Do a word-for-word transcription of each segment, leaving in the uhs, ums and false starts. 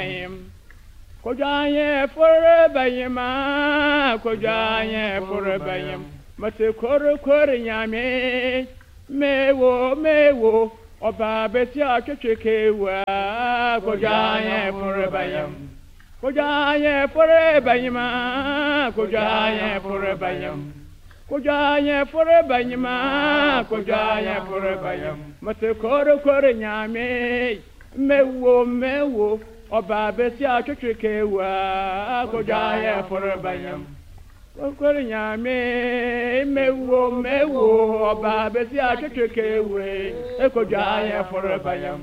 bayim. Kojaye for bayima, kojaye for bayim. Mate kor kor nyame, mewo mewo, oba beti akecheke wa, kojaye for bayim. Kojaye for bayima, kojaye for bayim. Kojaye for bayima, kojaye for bayim. Mate kor kor nyame, mewo mewo. Oba besi akekeke wa kojaye for bayam. Kokori nyame mewo mewo oba besi akekeke we kojaye for bayam.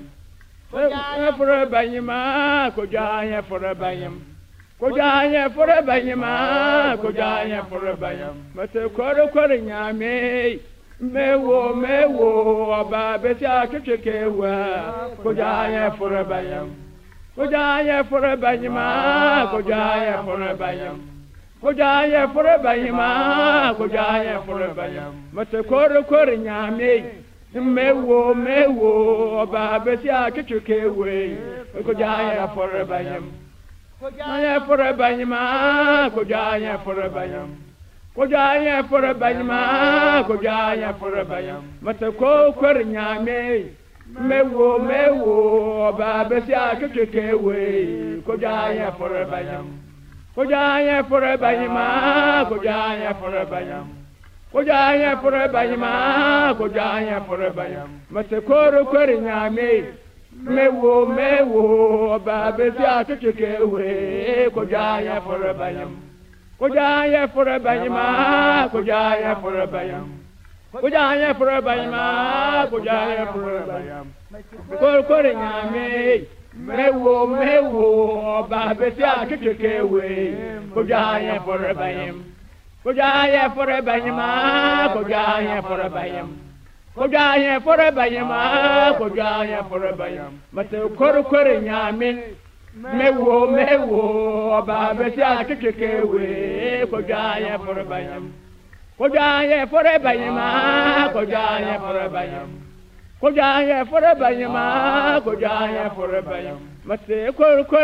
For bayima kojaye for bayam. Kojaye for bayima kojaye for bayam. Mate koro koro nyame mewo mewo oba besi akekeke wa kojaye for bayam. Kojaye for bayima, kojaye for bayam. Kojaye for bayima, kojaye for bayam. Mate koro koro nyame, mewo mewo oba besi akecheke we. Kojaye for bayam. Kojaye for bayima, kojaye for bayam. Kojaye for bayima, kojaye for bayam. Mate koro koro nyame. Mewo mewo oba besi akekeke we kojaye for bayam. Kojaye for bayima, kojaye for bayam. Kojaye for bayima, kojaye for bayam. Mate koro koro nyame, mewo mewo oba besi akekeke we kojaye for bayam. Kojaye for bayima, kojaye for bayam. Kojaye for bayima, kojaye for bayam. Kor kor nyame, mewo mewo oba besi akekeke we kojaye for bayam. Kojaye for bayima, kojaye for bayam. Kojaye for bayima, kojaye for bayam. Mate kor kor nyame, mewo mewo oba besi akekeke we kojaye for bayam. Kojaye for bayima, kojaye for bayam. Kojaye for bayima, kojaye for bayam. Mate kor kor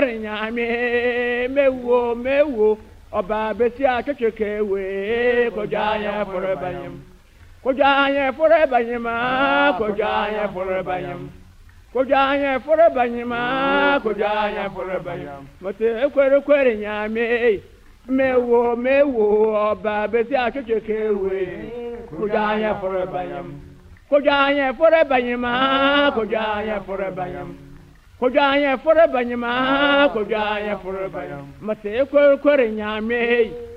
nyame, mewo mewo oba besi akekeke we kojaye for bayam. Kojaye for bayima, kojaye for bayam. Kojaye for bayima, kojaye for bayam. Mate kor kor nyame, mewo mewo oba besi akekeke we kojaye for bayam. Kojaye for bayima, kojaye for bayam. Kojaye for bayima, kojaye for bayam. Mate kor kor nyame.